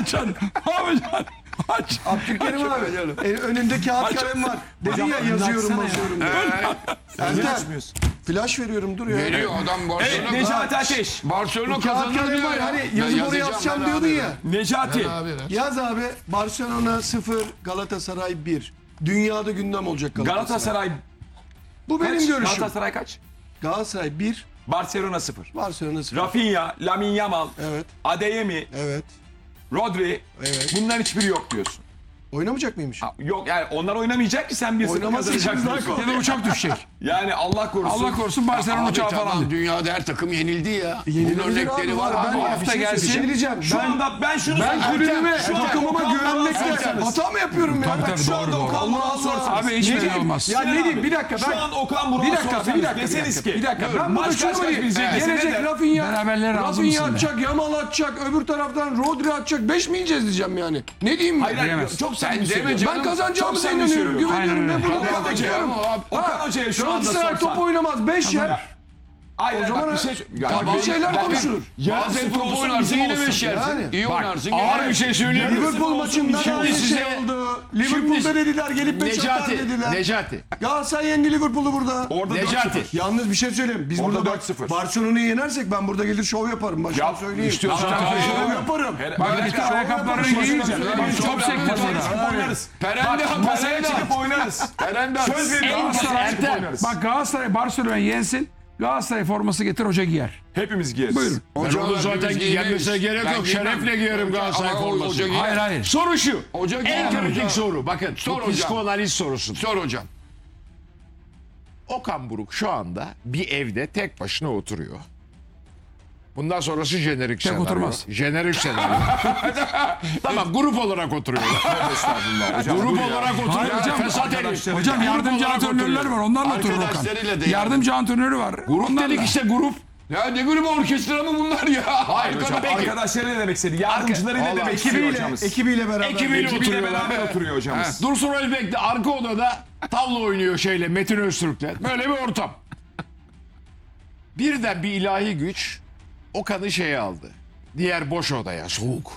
açacaksın? Ne yapacaksın? Aç. Abdülkerim abi. Önünde kağıt kalem var. Dedi ya yazıyorum diye. Ertem. Flash veriyorum dur ya. Veriyor adam Barcelona. Necati Ateş. Barcelona Kağıt kazanır kalem diyor var. ya. Hani Ben yazıp oraya yazacağım, atacağım ben diyordun abi. ya. Necati. Yaz abi. Barcelona 0, Galatasaray 1. Dünyada gündem olacak Galatasaray. Galatasaray Bu benim kaç? görüşüm. Galatasaray kaç? Galatasaray 1, Barcelona 0. Barcelona 0. Rafinha, Lamine Yamal, Evet. Adeyemi, Evet. Rodri. Evet. Bunların hiçbiri yok diyorsun. Oynamayacak mıymış? Ha, yok yani onlar oynamayacak ki sen 1-0 Oynamazsa kazanacaksın. şimdi daha Ya da uçak düşecek. Yani Allah korusun. Allah korusun Barcelona Abi uçağı tamam, falan. dünyada her takım yenildi ya. Bunun Yenilebilir örnekleri abi, var. Ben abi. bir hafta şey gelsin. söyleyeceğim. Şu anda ben şunu Ben söyleyeyim. kulübüme, Şu anda takımıma Okan Buruk'a güvenmekle sorsanız. hata mı yapıyorum ya? Tabii, Şu anda doğru. Okan Buruk'a sorsanız. Abi hiç Ne belli diyeyim? olmaz. Ya ne diyeyim? Bir dakika Şu ben... an Okan Buruk'a Bir dakika, sorsanız bir dakika, deseniz ki. bir dakika. Ben maç burada şunu kaç diyeyim. bitecek desene Gelecek de. Rafinha, Beraberliğe razı Rafinha mısın atacak, Yamal atacak, öbür taraftan Rodri atacak. 5 mi yiyeceğiz diyeceğim yani. Ne diyeyim ben? Hayır, hayır, Diyemez. çok Sen samimi deme söylüyorum. canım. Ben kazanacağımıza Çok samimi inanıyorum, söylüyorum. güveniyorum. Aynen Ben öyle. bunu Tamam, kazanacağım. Okan Hoca'ya şu anda Galatasaray top sorsan. oynamaz, 5 yer. Hayır, O zaman bak bir şey. farklı şeyler konuşulur. Bazen top oynarsın yine 5 yersin. Yani. İyi oynarsın. Ağır bir şey söyleyeyim. Liverpool maçında da aynı size- şey oldu. Liverpool'da dediler, gelip 5 atar dediler. Necati. Galatasaray yendi Liverpool'u burada. Orada Necati. 4-0. Yalnız bir şey söyleyeyim. Biz Orada burada bak 4-0. Barcelona'yı yenersek ben burada gelir şov yaparım. Baştan Yap, söyleyeyim. istiyorsan şov yaparım. Bak işte ayakkabılarını giyince. Top sektirmez. Oynarız. Perende Masaya çıkıp oynarız. Perende Söz veriyorum. En Masaya güzel çıkıp Ertem. oynarız. Bak Galatasaray Barcelona'yı yensin. Galatasaray forması getir hoca giyer. Hepimiz giyeriz. Buyurun. Ben onu zaten gelmesine gerek yok. Şerefle giyerim Galatasaray forması. Hayır hayır. Soru şu. Hoca En giyer. kritik soru. Bakın. Sor Bu hocam. psikoanaliz sorusu. Sor hocam. Okan Buruk şu anda bir evde tek başına oturuyor. Bundan sonrası jenerik senaryo. oturmaz. Jenerik senaryo. Tamam, grup olarak oturuyorlar. Grup olarak oturuyorlar. Hayır hocam, Fesat herif. Hocam yardımcı olarak antrenörler oturuyor. var. Onlarla oturur Okan. Arkadaşlarıyla da Yardımcı antrenörü var. Grup Onlarla. dedik işte, grup. Ya ne grubu, orkestra mı bunlar ya? Hayır hocam. Peki. Arkadaşları ne demek istedi? Yardımcıları ne demek istiyor hocamız? Ekibiyle beraber. Ekibiyle Ekibiyle oturuyorlar. beraber oturuyor hocamız. Dursun Özbek de arka odada tavla oynuyor şeyle, Metin Öztürk'le. Böyle bir ortam. Birden bir ilahi güç Okan'ı şeye aldı. Diğer boş odaya, soğuk.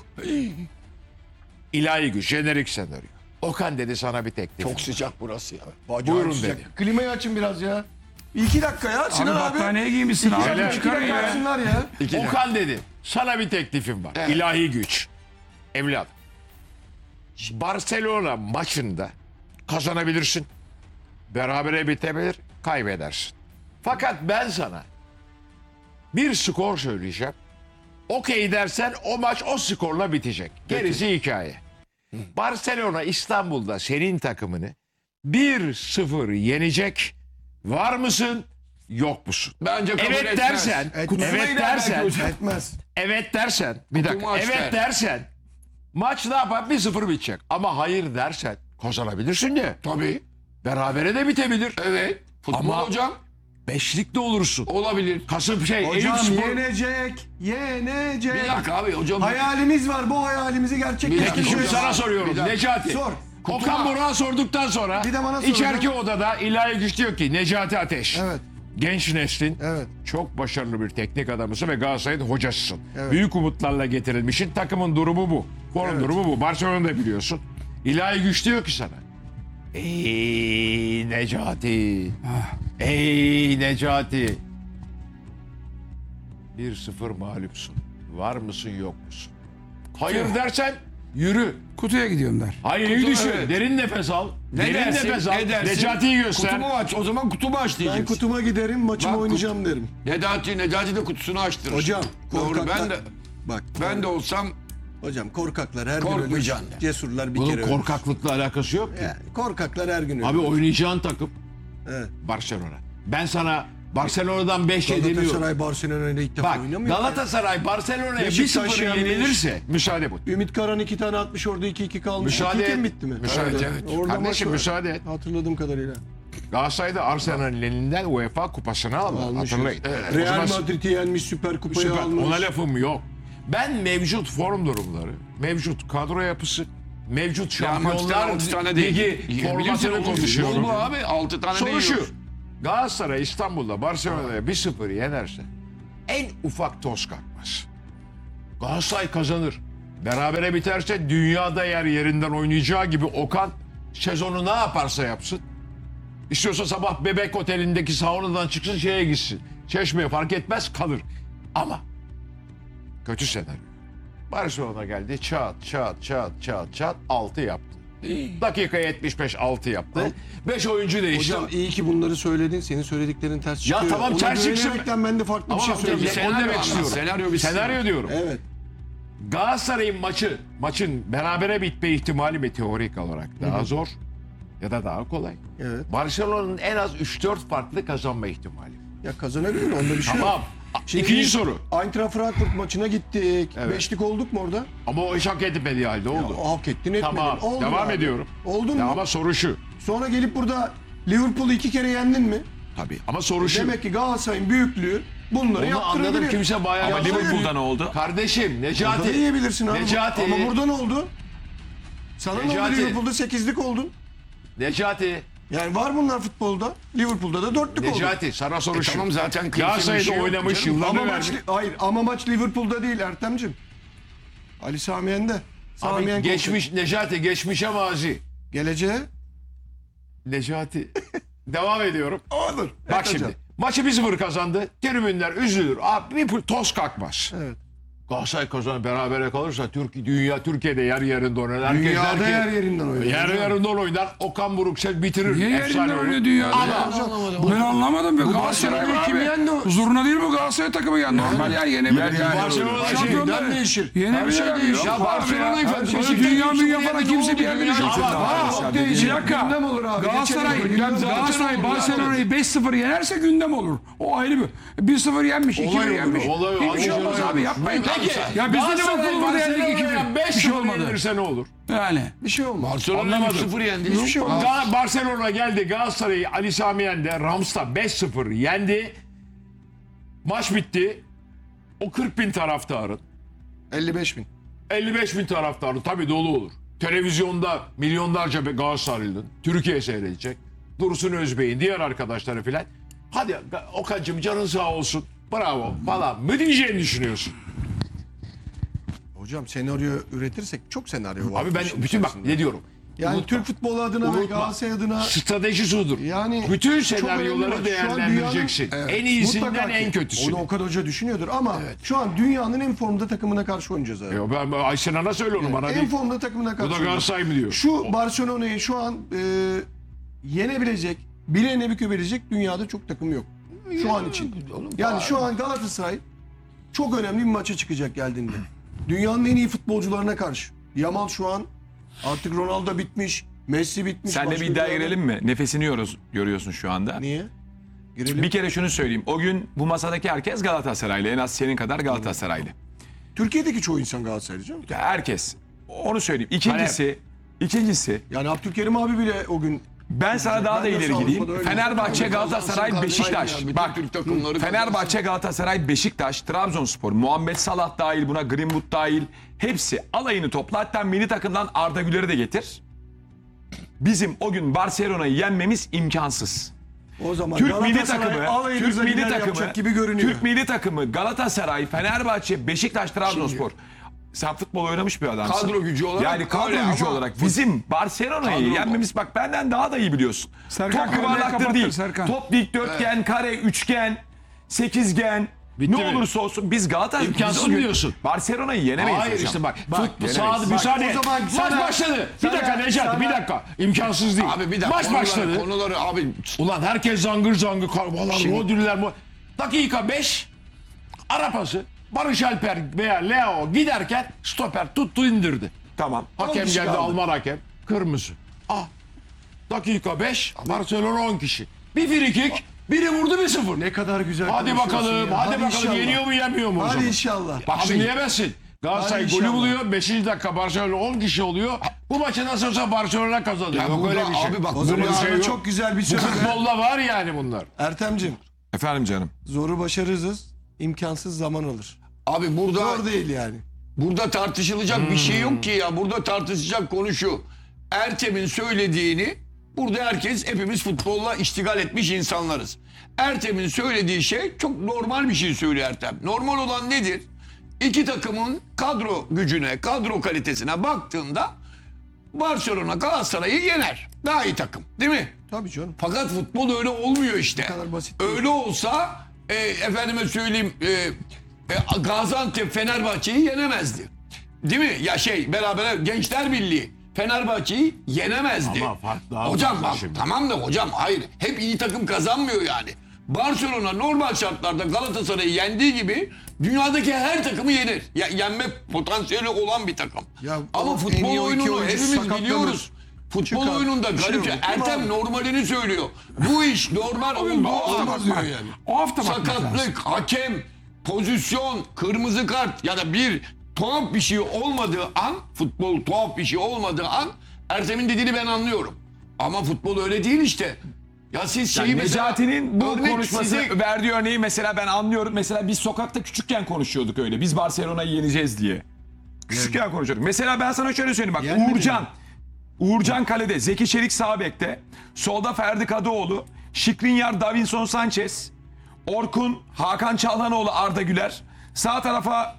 İlahi güç, jenerik senaryo. Okan dedi, sana bir teklif. Çok sıcak burası ya. Buyurun dedi. Klimayı açın biraz ya. 2 dakika ya Sinan Abi abi. battaniye giymişsin abi. Helal. Çıkarın ya. Açsınlar ya. Okan dedi, sana bir teklifim var. Evet. İlahi güç. Evlat. Barcelona maçında kazanabilirsin. Berabere bitebilir, kaybedersin. Fakat ben sana bir skor söyleyeceğim. Okey dersen o maç o skorla bitecek. Gerisi hikaye. Barcelona İstanbul'da senin takımını 1-0 yenecek. Var mısın? Yok musun? Bence kabul Evet etmez. dersen, evet dersen, Etmez. evet dersen, bir dakika, Kutumu aç evet der. dersen, maç ne yapar? 1-0 bitecek. Ama hayır dersen kazanabilirsin de. Tabii. Berabere de bitebilir. Evet. Futbol Ama- hocam. Beşlik de olursun. Olabilir. Kasım şey, Hocam Eyüp Spor. yenecek. Yenecek. Bir dakika abi hocam. Hayalimiz var. Bu hayalimizi Bir gerçekleştireceğiz. dakika Şimdi hocam. sana soruyorum Bir dakika. Necati. Sor. Okan Buruk'a sorduktan sonra Bir de bana sor içeriki hocam. odada ilahi güç diyor ki Necati Ateş. Evet. Genç neslin Evet. çok başarılı bir teknik adamısın ve Galatasaray'ın hocasısın. Evet. Büyük umutlarla getirilmişsin. Takımın durumu bu. Form durumu bu. Barcelona'da biliyorsun. İlahi güç diyor ki sana. Ey Necati. Ey Necati. 1-0 mağlupsun. Var mısın yok musun? Hayır dersen yürü. Kutuya gidiyorum der. Hayır iyi düşün. evet. Derin nefes al. Derin dersin, nefes al. ne dersin? Necati'yi göster. Kutumu aç. O zaman kutumu aç Ben diyeceksin. kutuma giderim, maçımı Bak, oynayacağım derim. Necati de kutusunu açtırır. Hocam, Doğru. korkaklar- Ben de Bak, ben de olsam hocam korkaklar her gün ölür. Korkmayacaksın de. Cesurlar bir Bunun kere ölür. korkaklıkla alakası yok ki. Yani korkaklar her gün ölür. Abi oynayacağın takım Evet. Barcelona. Ben sana Barcelona'dan 5 demiyorum. Galatasaray Barcelona'yla ilk defa Bak oynamıyor. Galatasaray Barcelona'ya Beşiktaş 1-0 yenmiş. yenilirse müsaade bu. Ümit Karan 2 tane atmış, orada 2-2 kalmış. Müsaade 2-2 et. mi bitti mi? Müsaade et. Orada Kardeşim maç var. müsaade et. Hatırladığım kadarıyla. Galatasaray'da Arsenal'in elinden UEFA kupasını aldı. Almış. Hatırlayın. O Real zaman- Madrid'i yenmiş, Süper Kupayı Süper. almış. Ona lafım yok. Ben mevcut form durumları, mevcut kadro yapısı, mevcut ya maçta Şampiyonlar 6 tane değil. Ligi formatını konuşuyorum. Bu abi 6 tane Soru değil. şu. Galatasaray İstanbul'da Barcelona'ya 1-0 yenerse en ufak toz kalkmaz. Galatasaray kazanır. berabere biterse dünyada yer yerinden oynayacağı gibi Okan sezonu ne yaparsa yapsın. İstiyorsa sabah Bebek Oteli'ndeki saunadan çıksın şeye gitsin. Çeşmeye fark etmez kalır. Ama kötü senaryo. Barcelona geldi çat 6 yaptı. Dakika 75 6 yaptı. 5 oyuncu değişti. Hocam iyi ki bunları söyledin. Senin söylediklerin ters Ya çıkıyor. tamam, Ona ters çıksın. güvenerekten ben de farklı bir Ama şey hocam, söyleyeceğim. onu demek istiyorum. Senaryo bir Senaryo diyorum. Evet. Galatasaray'ın maçın berabere bitme ihtimali mi teorik olarak daha zor ya da daha kolay? Evet. Barcelona'nın en az 3-4 farklı kazanma ihtimali. Ya kazanabilir onda bir şey Tamam. yok. Şimdi İkinci soru. Eintracht Frankfurt maçına gittik. Evet. Beşlik olduk mu orada? Ama o iş hak etmediği halde oldu. O hak ettin etmedin. Tamam. Oldu Devam abi. ediyorum. Oldun Ya mu? ama soru şu. Sonra gelip burada Liverpool'u 2 kere yendin mi? Tabii. Ama soru şu. Demek ki Galatasaray'ın büyüklüğü bunları Onu yaptırabilir. anladım, kimse bayağı... Ama Liverpool'da ne oldu? Kardeşim Burada da Necati. yiyebilirsin abi. Necati. Ama burada ne oldu? Sana ne oldu? Necati. Liverpool'da 8'lik oldun. Necati. Yani var bunlar futbolda. Liverpool'da da 4'lük oldun. Necati sana soru şu. Tamam zaten Galatasaray'da şey yok oynamış canım. yıllarını Ama vermiş. maç Liverpool'da değil Ertem'cim. Ali Samiyen'de. Samiyen Abi geçmiş Necati geçmişe mazi. Geleceğe. Necati. Devam ediyorum. Olur. Bak Evet şimdi. hocam. Maçı 1-0 kazandı. Tribünler üzülür. Abi bir toz kalkmaz. Evet. Galatasaray kazanır berabere kalırsa dünya Türkiye'de yer yerinde oynar. Herkes der Dünyada ki, yer yerinden oynuyor. yer yerinden oynar. Okan Buruk bitirir. Niye Efsane yerinden oyunu. oynuyor dünyada? Ama ya? Ben anlamadım. Galatasaray Barcelona'yı kim abi. yendi o? Zurna değil bu Galatasaray takımı ya. Normal ya yenebilir. Barcelona Şampiyonlar değişir. Yenebilir Her şey abi. değişir. Yok Ya abi Barcelona'yı ya. falan- Öyle Beşiktaş dünya kimse falan yenemedi, kimse ne oldu? bilemeyecek. Ama Bir değişir. dakika. Gündem olur abi. Galatasaray, Geçelim. Gündem zaten Galatasaray olur. Barcelona'yı 5-0 yenerse gündem olur. O ayrı bir. 1-0 yenmiş, 2-1 olur, yenmiş. olay olur. Hiçbir şey olmaz Olay abi olur. yapmayın. Peki. Ya biz de Liverpool'u yendik 2-1. Bir şey 5-0 olmadı. yenilirse ne olur? Yani. Bir şey olmaz. Barcelona Anlamadım. 3-0 yendi. Hiçbir şey olmaz. Barcelona geldi Galatasaray'ı Ali Sami Yen'de Rams'ta 5-0 yendi. Maç bitti. O 40 bin taraftarın 55 bin. 55 bin taraftarın tabii dolu olur. Televizyonda milyonlarca Galatasaraylı'nın Türkiye seyredecek. Dursun Özbey'in diğer arkadaşları filan. Hadi Okan'cığım canın sağ olsun. Bravo falan mı diyeceğini düşünüyorsun? Hocam senaryo üretirsek çok senaryo var. Abi ben işin bütün bak içerisinde. ne diyorum. Yani Unutma. Türk futbolu adına ve Unutma. Galatasaray adına Strateji odur. yani Bütün çok önemli senaryoları var. Şu an değerlendireceksin. dünyanın- En iyisinden Mutlaka ki. en kötüsünü. Onu Okan Hoca düşünüyordur ama şu an dünyanın en formda takımına karşı oynayacağız abi. Ben Aysen'a söyle onu bana En değil. formda takımına karşı Bu da oynayacağız. Galatasaray mı diyor? Şu Barcelona'yı şu an yenebilecek, bileğine bükebilecek dünyada çok takım yok. Şu an için. Yani şu an Galatasaray çok önemli bir maça çıkacak geldiğinde. Dünyanın en iyi futbolcularına karşı. Yamal şu an artık Ronaldo bitmiş, Messi bitmiş. Sen de başka bir iddiaya ülkelerde- girelim mi? Nefesini görüyorsun şu anda. Niye? Girelim. Bir kere şunu söyleyeyim. O gün bu masadaki herkes Galatasaraylı. En az senin kadar Galatasaraylı. Türkiye'deki çoğu insan Galatasaraylı canım. Ya herkes. Onu söyleyeyim. İkincisi Yani Abdülkerim abi bile o gün ben sana daha da Ben de ileri Avrupa'da gideyim. öyle. Fenerbahçe, Galatasaray, Kazansın Beşiktaş. kardeşim ya. Bak Bütün Türk takımları Fenerbahçe, Galatasaray, Beşiktaş, Trabzonspor, Muhammed Salah dahil buna Greenwood dahil hepsi alayını topla. Hatta milli takımdan Arda Güler'i de getir. Bizim o gün Barcelona'yı yenmemiz imkansız. o zaman Türk milli Galatasaray takımı, alayınıza Türk milli gider takımı, yapacak gibi görünüyor. Türk milli takımı Galatasaray, Fenerbahçe, Beşiktaş, Trabzonspor. Sen futbol oynamış bir adamsın. Kadro gücü olarak Yani kadro öyle gücü ama- olarak bizim Barcelona'yı Kadro- yenmemiz bak benden daha da iyi biliyorsun. Serkan Top kamerayı yuvarlaktır kapattır, değil. Serkan. Top dikdörtgen, kare, üçgen, sekizgen. Bitti ne mi? olursa olsun biz Galatasaray İmkansız biz o gün diyorsun. Barcelona'yı yenemeyiz Hayır hocam. işte bak. yenemeyiz. Sağda müsaade. o zaman Maç sana- başladı. Bir sana- dakika Necati sana- bir dakika. İmkansız değil. Abi bir dakika. Maç başladı. Konuları abi. Ulan herkes zangır zangır. Valla Rodri'ler. Dakika 5. Ara pası. Barış Alper veya Leo giderken stoper tuttu indirdi. Tamam. Hakem 10 kişi geldi kaldı. Alman hakem. Kırmızı. Dakika 5. Barcelona 10 kişi. Bir frikik. Biri vurdu 1-0. Ne kadar güzel Hadi konuşuyorsun bakalım. ya. Hadi bakalım. inşallah. Yeniyor mu yenmiyor mu o Hadi zaman? inşallah. Bak şimdi yemezsin. Galatasaray Hadi golü inşallah. buluyor. 5. dakika Barcelona 10 kişi oluyor. Bu maçı nasıl olsa Barcelona kazanıyor. Ya Yok burada öyle bir şey. abi bak, O bunu zaman bir şey yok. çok güzel bir Bu söz. futbolda var yani bunlar. Ertem'cim Efendim canım. zoru başarırız, imkansız zaman alır. Abi burada Zor değil yani. burada tartışılacak bir şey yok ki ya. Burada tartışacak konu şu. Ertem'in söylediğini burada hepimiz futbolla iştigal etmiş insanlarız. Ertem'in söylediği şey çok normal bir şey söylüyor Ertem. Normal olan nedir? İki takımın kadro gücüne, kadro kalitesine baktığında Barcelona Galatasaray'ı yener. Daha iyi takım, değil mi? Tabii canım. Fakat futbol öyle olmuyor işte. kadar basit değil. Öyle olsa efendime söyleyeyim Gaziantep Fenerbahçe'yi yenemezdi. Değil mi? Ya beraber Gençler Birliği Fenerbahçe'yi yenemezdi. Ama fark daha hocam fazla bak şimdi. tamam da hocam hayır. Hep iyi takım kazanmıyor yani. Barcelona normal şartlarda Galatasaray'ı yendiği gibi dünyadaki her takımı yenir. Yenme potansiyeli olan bir takım. Ya ama o en futbol iyi o iki oyununu oyuncu hepimiz sakatlanır. biliyoruz. Futbol Çıkar. oyununda Bir şey garip. olur. Ertem Abi. normalini söylüyor. Bu iş normal olduğu olmaz diyor yani. O hafta bakmak lazım. sakatlık, hakem, pozisyon, kırmızı kart ya da bir tuhaf bir şey olmadığı an, futbol tuhaf bir şey olmadığı an Ertem'in dediğini ben anlıyorum. Ama futbol öyle değil işte. Ya siz şeyi Yani mesela Necati'nin bu örnek konuşması size- verdiği örneği mesela ben anlıyorum. Mesela biz sokakta küçükken konuşuyorduk öyle. Biz Barcelona'yı yeneceğiz diye. Küçükken konuşuyorduk. Mesela ben sana şöyle söyleyeyim bak. Yenmedi Uğurcan kalede, Zeki Çelik sağ bekte, solda Ferdi Kadıoğlu, Skriniar, Davinson Sanchez, Orkun, Hakan Çalhanoğlu, Arda Güler, sağ tarafa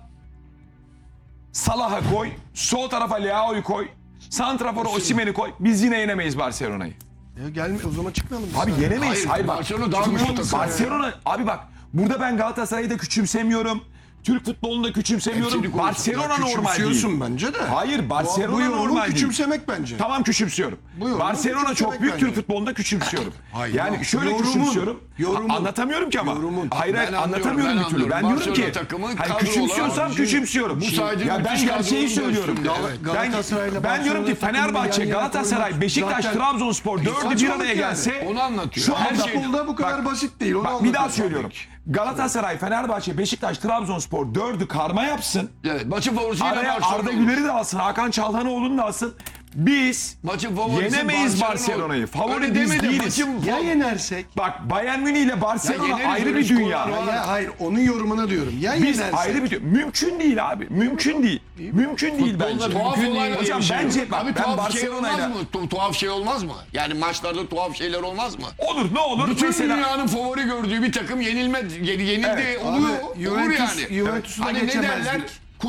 Salah'ı koy, sol tarafa Leao'yu koy, santrafora Osimhen'i koy. Biz yine yenemeyiz Barcelona'yı. Ya gelme o zaman çıkmayalım. Abi yenemeyiz. Hayır, bak. Barcelona daha güçlü takım. Barcelona abi bak burada ben Galatasaray'ı da küçümsemiyorum. Türk futbolunu da küçümsemiyorum. Hepsini konuştuk. Barcelona normal değil. Küçümsüyorsun bence de. Hayır, Barcelona bu yorumu normal değil. küçümsemek bence. Tamam küçümsüyorum. yorumu Barcelona çok küçümsemek büyük bence. Türk futbolunda küçümsüyorum. Yani yok. şöyle Yorumun, küçümsüyorum. yorumun. Anlatamıyorum ki ama. Yorumun. Hayır Ben anlatamıyorum anlıyorum, bir türlü. Ben anlıyorum. diyorum ki Barcelona takımı hani kadro küçümsüyorsam olarak- küçümsüyorum. Bu saydığım Ya ben müthiş gerçeği kadronun söylüyorum. üstünde. Ben, Galatasaray'la ben diyorum ki Barcelona Fenerbahçe, takımını yan yana Galatasaray, koymak Beşiktaş, zaten- Trabzonspor dördü bir saçmalık araya yani. gelse Onu anlatıyor. Şu Her anda şey- Futbolda bu kadar basit değil. Onu Bak bir daha anlatıyor. söylüyorum. Galatasaray, Fenerbahçe, Beşiktaş, Trabzonspor dördü karma yapsın. Evet, maçın favorisi yine Araya Barcelona Arda olur. Güler'i de alsın, Hakan Çalhanoğlu'nu da alsın. Biz Maçın favorisi yenemeyiz Barcelona Barcelona'yı. olur. Favori Öyle biz demedi, değiliz. maçın Ya yenersek? Bak Bayern Münih ile Barcelona yeneriz, ayrı öyle bir skorlar dünya. var. Ya hayır onun yorumuna diyorum. Ya Biz yenersek? ayrı bir dünya. Mümkün değil abi. Mümkün değil. Mümkün değil bence. Tuhaf olan Hocam bir şey bence yok. bak Abi ben tuhaf şey Barcelona'yla olmaz mı? Tuhaf şey olmaz mı? Yani maçlarda tuhaf şeyler olmaz mı? olur ne olur Bütün mesela dünyanın favori gördüğü bir takım yenildi Evet. oluyor. Abi, Olur yani. Juventus'u da Hani ne geçemezdik. derler?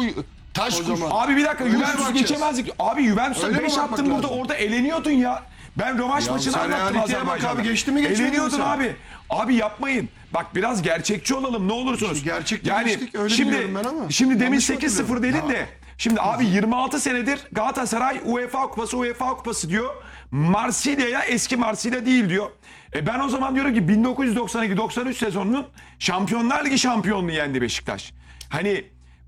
Taş O kuş. zaman. Abi bir dakika Juventus bakacağız. geçemezdik. Abi Juventus'a Öyle mi 5 bakmak attın burada lazım? orada eleniyordun ya. Ben rövanş maçını sen anlattım realiteye bak Azerbaycan'da. abi, geçti mi geçmedi mi Eleniyordun sen? abi. Abi yapmayın. Bak biraz gerçekçi olalım ne olursunuz. İşte gerçekçi yani geçtik, öyle şimdi biliyorum ben ama. şimdi demin Yanlış mı 8-0 dedin de şimdi abi 26 senedir Galatasaray UEFA Kupası diyor. Marsilya'ya eski Marsilya değil diyor. Ben o zaman diyorum ki 1992-93 sezonunun Şampiyonlar Ligi şampiyonluğu yendi Beşiktaş. Hani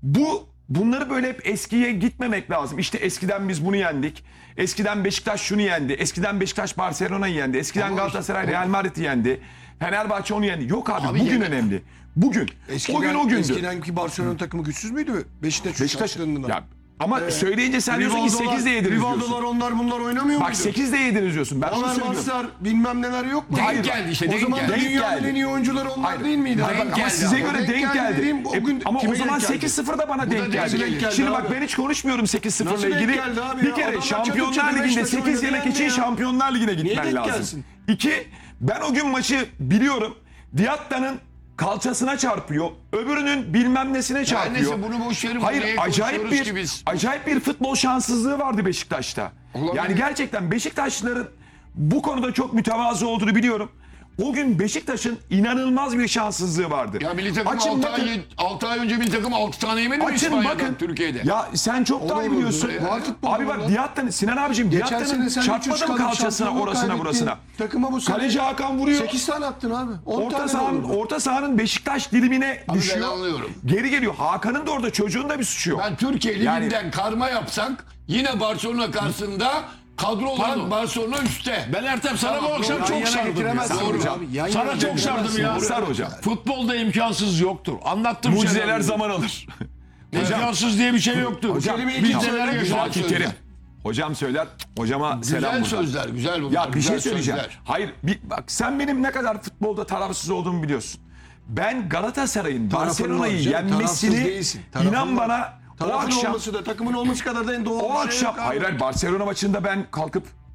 bunları böyle hep eskiye gitmemek lazım. İşte eskiden biz bunu yendik. Eskiden Beşiktaş şunu yendi. Eskiden Beşiktaş Barcelona'yı yendi. Eskiden Galatasaray Real Madrid'i yendi. Fenerbahçe onu yendi. Yok abi bugün yine- önemli. Bugün. o gün o gündü. Eskidenki Barcelona takımı güçsüz müydü? Beşiktaş Beşiktaş ya, ama söyleyince sen diyorsun ki 8'de yediniz diyorsun. Rivaldolar onlar bunlar oynamıyor Bak muydu? 8'de yediniz diyorsun. Ben şunu söylüyorum. Overmarslar bilmem neler yok mu? Denk geldi işte, O denk zaman geldi. Denk dünyanın geldi. en iyi oyuncuları onlar Hayır. değil miydi? Hayır, Bak, ama geldi size abi. göre Denk denk geldi geldi. dediğim o gün Ama o kime zaman denk geldi? 8-0 da bana da denk denk geldi. geldi Şimdi abi. bak ben hiç konuşmuyorum 8-0 Nasıl ile denk ilgili. geldi abi Bir ya? kere Adamlar Şampiyonlar çatır çatır Ligi'nde Beşiktaş'ı 8 yemek oynadı için ya. Şampiyonlar Ligi'ne gitmen denk lazım. gelsin? 2. Ben o gün maçı biliyorum. Diatta'nın kalçasına çarpıyor. Öbürünün bilmem nesine çarpıyor. neyse, bunu boş verin, Hayır neye acayip konuşuyoruz bir ki biz? acayip bir futbol şanssızlığı vardı Beşiktaş'ta. Olabilir. Yani gerçekten Beşiktaşlıların bu konuda çok mütevazı olduğunu biliyorum. O gün Beşiktaş'ın inanılmaz bir şanssızlığı vardı. Ya milli takım Açın 6 ay önce milli takım 6 tane yemedi mi Açın İspanya'dan bakın. Türkiye'de? Ya sen çok daha iyi Olur, biliyorsun. olur. Var futbol Abi bak var. Diatta'nın Sinan abicim Geçen Diatta'nın sene sen çarpmadı mı kalçasına orasına burasına. Takıma bu sene Kaleci Hakan vuruyor. 8 tane attın abi. 10 Orta tane sahanın, vurdun. orta sahanın Beşiktaş dilimine Abi düşüyor. ben anlıyorum. Geri geliyor. Hakan'ın da orada çocuğun da bir suçu yok. Ben Türkiye Yani- Ligi'nden karma yapsak yine Barcelona karşısında kadro olarak Barcelona üstte. Ben Ertem sana bu akşam Yan çok yana sardım ya. getiremezsin Doğru. hocam. Yan Sana yana çok sardım getiremezsin. ya. Sar hocam. Futbolda imkansız yoktur. Anlattım Mucizeler sana. zaman alır. İmkansız diye bir şey yoktur. Kelime Biz iki neler söyle, yaşadık. Fatih Terim. Hocam söyler. Hocama selam Güzel buradan. sözler, güzel bunlar. Ya bir güzel şey söyleyeceğim. sözler. Hayır bak sen benim ne kadar futbolda tarafsız olduğumu biliyorsun. Ben Galatasaray'ın Tarafın Barcelona'yı var canım, tarafsız yenmesini değilsin. Tarafın inan var. bana o Tarafın akşam olması da takımın olması kadar da en doğal o bir şey akşam yok abi. hayır Barcelona maçında ben kalkıp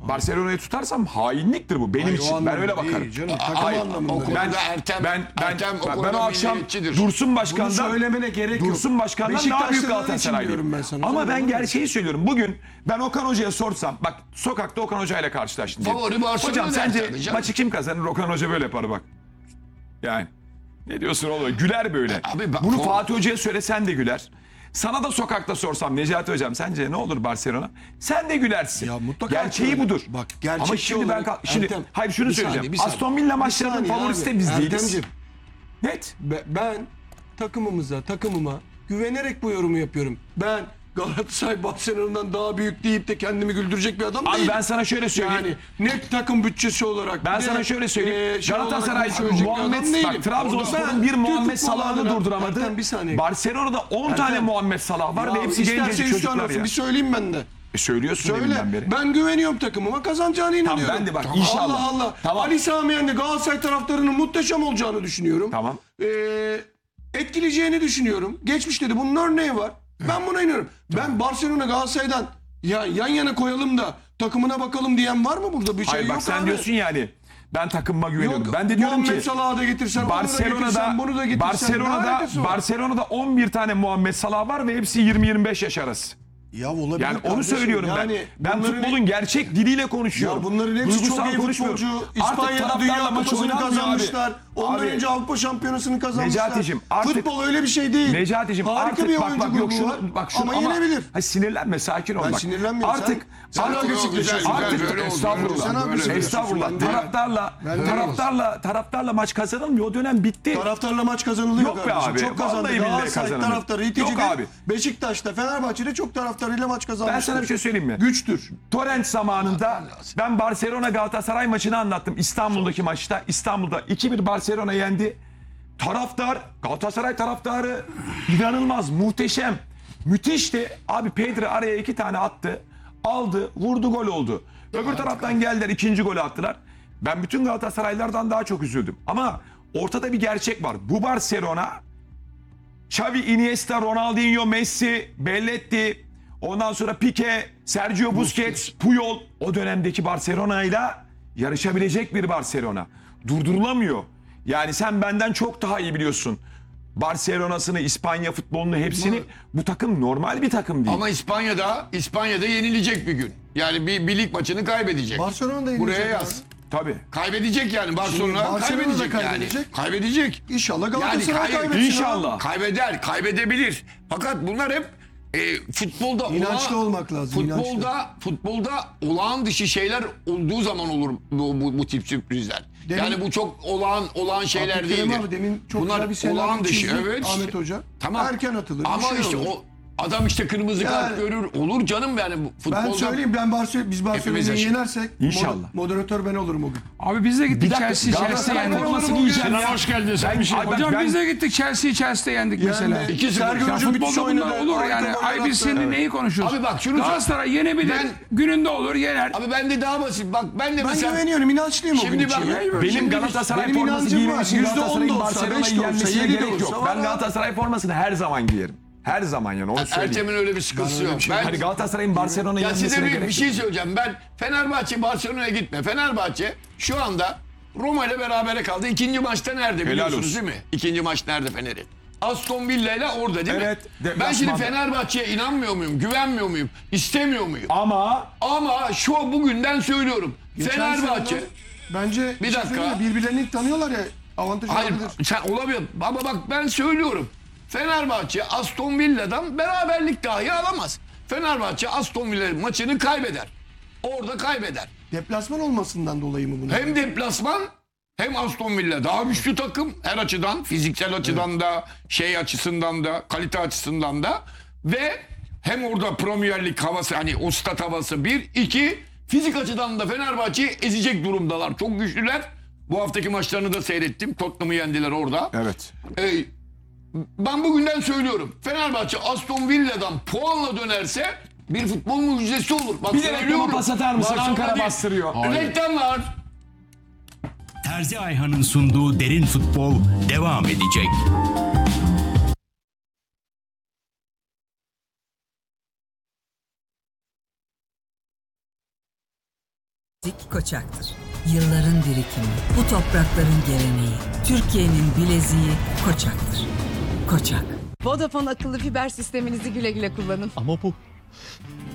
Barcelona'yı tutarsam hainliktir bu. Benim Hayır, o için. Ben anlamda öyle değil bakarım. canım, takım Hayır, anlamında. o konuda Ben Ertem o ben konuda o akşam milliyetçidir. Dursun Bunu Başkan'dan söylemene gerek yok. Dursun Başkan'dan daha Beşiktaş'ta büyük da için Galatasaraylıyım. diyorum ben sana. Ama ben Söyleme. gerçeği söylüyorum. Bugün ben Okan Hoca'ya sorsam, bak sokakta Okan Hoca ile karşılaştım diyelim. Favori Barcelona Hocam der sence tabii canım. maçı kim kazanır? Okan Hoca böyle yapar bak. Yani ne diyorsun oğlum? Güler böyle. Abi bak, Bunu o- Fatih Hoca'ya söylesen de güler. Sana da sokakta sorsam Necati Hocam sence ne olur Barcelona? Sen de gülersin. Ya mutlaka Gerçeği öyle. budur. Bak, gerçekçi Ama şimdi olarak şimdi Ertem, hayır şunu bir saniye, söyleyeceğim. bir saniye. Aston Villa Bir maçlarının saniye favorisi abi, de biz değiliz. Ertemciğim, Net. ben takımıma güvenerek bu yorumu yapıyorum. Ben Galatasaray Barcelona'dan daha büyük deyip de kendimi güldürecek bir adam Abi değilim. ben sana şöyle söyleyeyim. Yani ne takım bütçesi olarak. Ben ne, sana şöyle söyleyeyim. şey olarak Galatasaray söyleyecek bir adam Muhammed değilim. bak Trabzonspor'un Ben bir Türk Muhammed futbolu Salah'ını adına- durduramadı. Ertem, bir saniye. Barcelona'da 10 Ertem. tane Muhammed Salah var Ya ve hepsi isterse gencecik 100 tane çocuklar olsun, ya. bir söyleyeyim ben de. Söylüyorsun Söyle. deminden beri. Ben güveniyorum takımıma, kazanacağına inanıyorum. ben de bak, inşallah. Allah Allah. Tamam. Ali Sami Yen'de Galatasaray taraftarının muhteşem olacağını düşünüyorum. Tamam. Etkileyeceğini düşünüyorum. Geçmişte de bunun örneği var. Ben buna inanıyorum. Ben Barcelona Galatasaray'dan yan yana koyalım da takımına bakalım diyen var mı burada? Bir şey Hayır yok bak sen abi. diyorsun yani ben takımıma güveniyorum. Yok, Ben de diyorum Muhammed ki Salah'ı da getirsen, onu da getirsen, Barcelona'da bunu da getirsen. Ne alakası var? Barcelona'da 11 tane Muhammed Salah var ve hepsi 20-25 yaş arası. Ya olabilir Yani onu kardeşim. söylüyorum ben. Yani Ben bunların- futbolun gerçek diliyle konuşuyorum. Ya bunların hepsi Duygusal çok iyi konuşmuyorum. futbolcu. Artık İspanya'da taraftarla Dünya maç Kupası'nı oynanmıyor kazanmışlar. abi. Ondan Abi, önce Avrupa Şampiyonası'nı kazanmışlar. Necati'cim, artık- Futbol öyle bir şey değil. Necati'cim Harika artık bir bak oyuncu bak yok grubu var. şunu bak şunu ama yenebilir. Ha, sinirlenme sakin ol Ben bak. sinirlenmiyorum. Artık Sen artık agresifleşiyorsun. güzel, artık böyle oldu, estağfurullah. Sen agresifleşiyorsun. Estağfurullah. Ben de- Taraftarla maç kazanılmıyor. O dönem bitti. Taraftarla maç kazanılıyor Yok be kardeşim. abi, Çok kazandı. vallahi billahi Galatasaray kazanılıyor. taraftarı Yok iticide. abi. Beşiktaş'ta, Fenerbahçe'de çok taraftarıyla maç kazanmıştır. Ben sana bir şey söyleyeyim mi? Güçtür. Torrent zamanında ben Barcelona Galatasaray maçını anlattım. İstanbul'daki maçta. İstanbul'da 2-1 Barcelona yendi. Taraftar, Galatasaray taraftarı inanılmaz, muhteşem. Müthişti. Abi Pedri araya 2 tane attı. Aldı, vurdu, gol oldu. Öbür taraftan geldiler, ikinci golü attılar. Ben bütün Galatasaraylılardan daha çok üzüldüm. Ama ortada bir gerçek var. Bu Barcelona Xavi, Iniesta, Ronaldinho, Messi, Belletti, ondan sonra Pique, Sergio Busquets, Puyol, o dönemdeki Barcelona'yla yarışabilecek bir Barcelona. Durdurulamıyor. Yani sen benden çok daha iyi biliyorsun. Barcelona'sını, İspanya futbolunu hepsini. Bu takım normal bir takım değil. Ama İspanya'da yenilecek bir gün. Yani bir lig maçını kaybedecek. Barcelona da Buraya yenilecek yaz. Tabii. Kaybedecek yani Barcelona Barcelona da kaybedecek yani. kaybedecek. Kaybedecek. İnşallah Galatasaray Yani kaybetsin. İnşallah. Kaybeder, kaybedebilir. Fakat bunlar hep futbolda İnançlı olmak lazım, Futbolda olağan dışı şeyler olduğu zaman olur bu tip sürprizler. Demin- yani bu çok olağan şeyler Abdülkerim değildir. abi demin çok Bunlar güzel bir senaryo olağan dışı, çizdi evet. Ahmet Hoca. Tamam. Erken atılır. bir Ama şey işte olur. o adam işte kırmızı kart Yani- görür. Olur canım yani bu futbolda. Ben söyleyeyim, biz Barcelona'yı Hepimiz yenersek İnşallah. moderatör ben olurum o gün. Abi biz de gittik dakika, Chelsea Galatasaray yendik. formasını giyeceğim Sinan ya. hoş geldin. Sen bir şey Ay bak Hocam ben- biz de gittik Chelsea'de yendik mesela. Yani 2-0. Sergen Ya Hoca müthiş futbolda bunlar oynadı. olur yani. Harika Ay gol biz attı. seninle neyi konuşuyoruz? Abi bak şunu Galatasaray yenebilir. Gününde olur yener. Abi ben de daha basit. Bak ben de Ben mesela güveniyorum, inançlıyım o gün Şimdi için. bak- ya. Benim Galatasaray benim forması inancım giymem var. için %10 da Galatasaray'ın olsa, Barcelona'yı 5 de olsa, yenmesine 7 de gerek yok. olsa Ben var abi. Galatasaray formasını her zaman giyerim. Her zaman yani onu söyleyeyim. Ertem'in öyle bir sıkıntısı yok. Hani Galatasaray'ın Barcelona'yı Ya size yenmesine gerek bir yok. şey söyleyeceğim. Ben Fenerbahçe Barcelona'ya gitme. Fenerbahçe şu anda Roma ile berabere kaldı. İkinci maçta nerede biliyorsunuz olsun. değil mi? İkinci maç nerede Fener'in? Aston Villa ile orada değil Evet, mi? Ben deplasmanda. şimdi Fenerbahçe'ye inanmıyor muyum? Güvenmiyor muyum? İstemiyor muyum? Ama Ama şu bugünden söylüyorum. Geçen Fenerbahçe seneden Bence Bir dakika. söyleyeyim mi? Birbirlerini tanıyorlar ya, avantaj hayır olabilir. sen olabilir ama bak ben söylüyorum. Fenerbahçe Aston Villa'dan beraberlik dahi alamaz. Fenerbahçe Aston Villa maçını kaybeder. Orada kaybeder. Deplasman olmasından dolayı mı bunu? Hem deplasman hem Aston Villa daha güçlü takım her açıdan, fiziksel açıdan da, şey açısından da, kalite açısından da ve hem orada Premier Lig havası, hani o stat havası bir, iki, fizik açıdan da Fenerbahçe'yi ezecek durumdalar. Çok güçlüler. Bu haftaki maçlarını da seyrettim. Tottenham'ı yendiler orada. evet. Ben bugünden söylüyorum. Fenerbahçe Aston Villa'dan puanla dönerse bir futbol mucizesi olur. Bak Bir de reklama söylüyorum. pas atar mısın? Barcelona Ankara değil. bastırıyor. Reklamlar. Terzi Ayhan'ın sunduğu Derin Futbol devam edecek. Koçak'tır. Yılların birikimi, bu toprakların geleneği, Türkiye'nin bileziği Koçak'tır. Koçak. Vodafone akıllı fiber sisteminizi güle güle kullanın. Ama bu